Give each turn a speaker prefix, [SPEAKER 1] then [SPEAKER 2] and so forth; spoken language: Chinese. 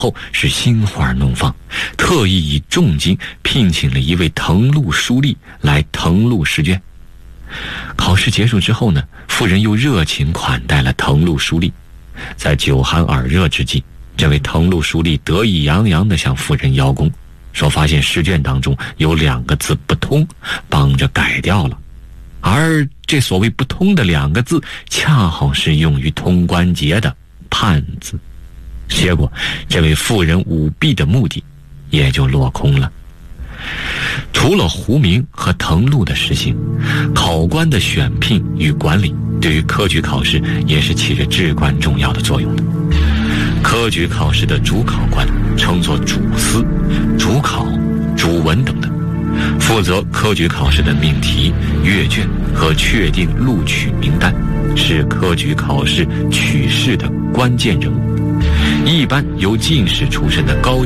[SPEAKER 1] 后是心花怒放，特意以重金聘请了一位誊录书吏来誊录试卷。考试结束之后呢，夫人又热情款待了誊录书吏。在酒酣耳热之际，这位誊录书吏得意洋洋地向夫人邀功，说发现试卷当中有2个字不通，帮着改掉了。而这所谓不通的2个字，恰好是用于通关节的判字。结果这位妇人舞弊的目的也就落空了。除了糊名和誊录的实行，考官的选聘与管理对于科举考试也是起着至关重要的作用的。科举考试的主考官称作主司、主考、主文等等，负责科举考试的命题、阅卷和确定录取名单，是科举考试取士的关键人物。一般由进士出身的高